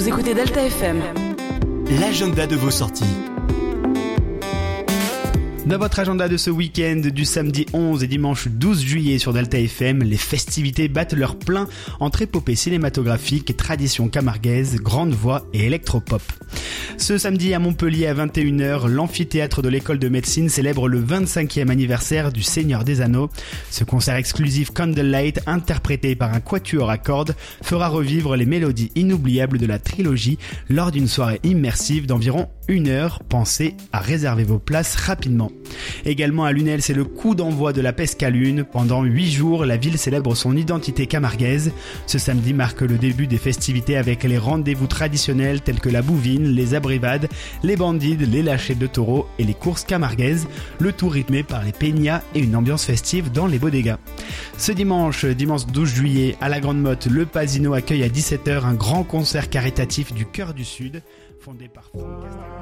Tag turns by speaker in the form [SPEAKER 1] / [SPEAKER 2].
[SPEAKER 1] Vous écoutez Delta FM.
[SPEAKER 2] L'agenda de vos sorties.
[SPEAKER 3] Dans votre agenda de ce week-end du samedi 11 et dimanche 12 juillet sur Delta FM, les festivités battent leur plein entre épopées cinématographiques, traditions camarguaises, grande voix et électropop. Ce samedi à Montpellier à 21h, l'amphithéâtre de l'école de médecine célèbre le 25e anniversaire du Seigneur des Anneaux. Ce concert exclusif Candlelight, interprété par un quatuor à cordes, fera revivre les mélodies inoubliables de la trilogie lors d'une soirée immersive d'environ 1 heure. Pensez à réserver vos places rapidement. Également à Lunel, c'est le coup d'envoi de la Pescalune. Pendant 8 jours, la ville célèbre son identité camarguaise. Ce samedi marque le début des festivités avec les rendez-vous traditionnels tels que la bouvine, les abrivades, les bandides, les lâchers de taureaux et les courses camarguaises. Le tout rythmé par les peñas et une ambiance festive dans les bodegas. Ce dimanche 12 juillet, à la Grande Motte, le Pasino accueille à 17h un grand concert caritatif du Cœur du Sud, fondé par Franck Castagnol.